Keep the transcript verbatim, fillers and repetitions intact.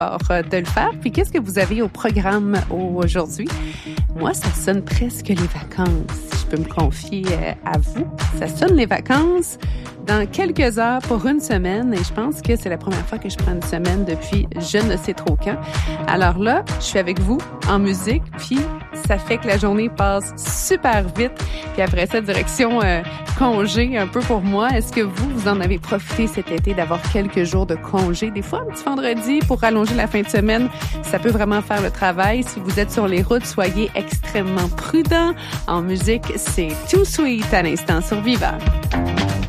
de le faire. Puis qu'est-ce que vous avez au programme aujourd'hui? Moi, ça sonne presque les vacances. Si je peux me confier à vous, ça sonne les vacances dans quelques heures pour une semaine. Et je pense que c'est la première fois que je prends une semaine depuis je ne sais trop quand. Alors là, je suis avec vous en musique, puis ça fait que la journée passe super vite. Puis après ça, direction euh, congé un peu pour moi. Est-ce que vous, vous en avez profité cet été d'avoir quelques jours de congé? Des fois, un petit vendredi pour rallonger la fin de semaine, ça peut vraiment faire le travail. Si vous êtes sur les routes, soyez extrêmement prudents. En musique, c'est Too Sweet à l'instant sur Viva.